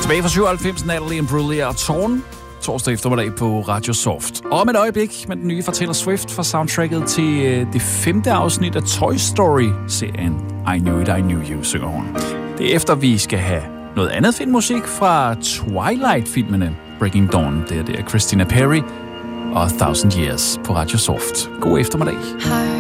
Tilbage fra 97, Natalie Imbruglia og Torn. Torsdag eftermiddag på Radio Soft. Og om et øjeblik med den nye fra Taylor Swift fra soundtracket til det 5. afsnit af Toy Story-serien I Knew It, I Knew You, synger hun. Det er efter, vi skal have noget andet filmmusik fra Twilight-filmene. Breaking Dawn, det er Christina Perri og 1000 Years på Radio Soft. God eftermiddag.